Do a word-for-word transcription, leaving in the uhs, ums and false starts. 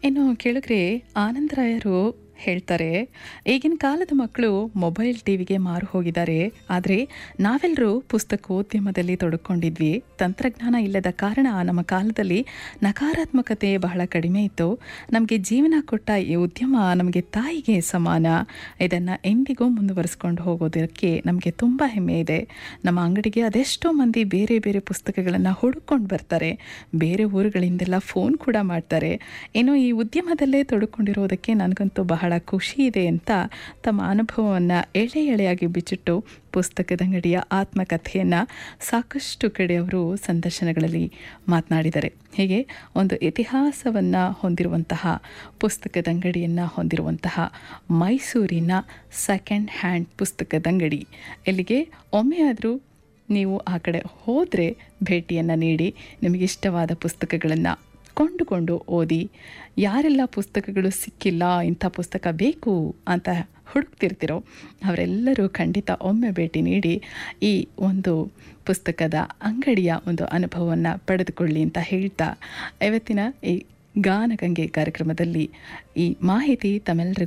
ಇನ್ನು ಕೇಳಿದ್ರೆ ಆನಂದರಾಯರು ಹೇಳ್ತಾರೆ, ಈಗಿನ ಕಾಲದ ಮಕ್ಕಳು ಮೊಬೈಲ್ ಟಿವಿಗೆ ಮಾರು ಹೋಗಿದ್ದಾರೆ. ಆದರೆ ನಾವೆಲ್ಲರೂ ಪುಸ್ತಕೋದ್ಯಮದಲ್ಲಿ ತೊಡಕೊಂಡಿದ್ವಿ. ತಂತ್ರಜ್ಞಾನ ಇಲ್ಲದ ಕಾರಣ ನಮ್ಮ ಕಾಲದಲ್ಲಿ ನಕಾರಾತ್ಮಕತೆ ಬಹಳ ಕಡಿಮೆ ಇತ್ತು. ನಮಗೆ ಜೀವನ ಕೊಟ್ಟ ಈ ಉದ್ಯಮ ನಮಗೆ ತಾಯಿಗೆ ಸಮಾನ. ಇದನ್ನು ಎಂದಿಗೂ ಮುಂದುವರಿಸ್ಕೊಂಡು ಹೋಗೋದಕ್ಕೆ ನಮಗೆ ತುಂಬ ಹೆಮ್ಮೆ ಇದೆ. ನಮ್ಮ ಅಂಗಡಿಗೆ ಅದೆಷ್ಟೋ ಮಂದಿ ಬೇರೆ ಬೇರೆ ಪುಸ್ತಕಗಳನ್ನು ಹುಡುಕೊಂಡು ಬರ್ತಾರೆ. ಬೇರೆ ಊರುಗಳಿಂದೆಲ್ಲ ಫೋನ್ ಕೂಡ ಮಾಡ್ತಾರೆ. ಇನ್ನು ಈ ಉದ್ಯಮದಲ್ಲೇ ತೊಡಕೊಂಡಿರೋದಕ್ಕೆ ನನಗಂತೂ ಬಹಳ ಖುಷಿ ಇದೆ ಅಂತ ತಮ್ಮ ಅನುಭವವನ್ನು ಎಳೆ ಎಳೆಯಾಗಿ ಬಿಚ್ಚಿಟ್ಟು ಪುಸ್ತಕದಂಗಡಿಯ ಆತ್ಮಕಥೆಯನ್ನು ಸಾಕಷ್ಟು ಕಡೆ ಅವರು ಸಂದರ್ಶನಗಳಲ್ಲಿ ಮಾತನಾಡಿದ್ದಾರೆ. ಹೀಗೆ ಒಂದು ಇತಿಹಾಸವನ್ನು ಹೊಂದಿರುವಂತಹ ಪುಸ್ತಕದಂಗಡಿಯನ್ನು ಹೊಂದಿರುವಂತಹ ಮೈಸೂರಿನ ಸೆಕೆಂಡ್ ಹ್ಯಾಂಡ್ ಪುಸ್ತಕದಂಗಡಿ, ಇಲ್ಲಿಗೆ ಒಮ್ಮೆಯಾದರೂ ನೀವು ಆ ಕಡೆ ಹೋದರೆ ಭೇಟಿಯನ್ನು ನೀಡಿ ನಿಮಗಿಷ್ಟವಾದ ಪುಸ್ತಕಗಳನ್ನು ಕೊಂಡುಕೊಂಡು ಓದಿ. ಯಾರೆಲ್ಲ ಪುಸ್ತಕಗಳು ಸಿಕ್ಕಿಲ್ಲ, ಇಂಥ ಪುಸ್ತಕ ಬೇಕು ಅಂತ ಹುಡುಕ್ತಿರ್ತಿರೋ ಅವರೆಲ್ಲರೂ ಖಂಡಿತ ಒಮ್ಮೆ ಭೇಟಿ ನೀಡಿ ಈ ಒಂದು ಪುಸ್ತಕದ ಅಂಗಡಿಯ ಒಂದು ಅನುಭವವನ್ನು ಪಡೆದುಕೊಳ್ಳಿ ಅಂತ ಹೇಳ್ತಾ ಇವತ್ತಿನ ಈ ಗಾನಗಂಗೆ ಕಾರ್ಯಕ್ರಮದಲ್ಲಿ ಈ ಮಾಹಿತಿ ತಮ್ಮೆಲ್ಲರಿಗೂ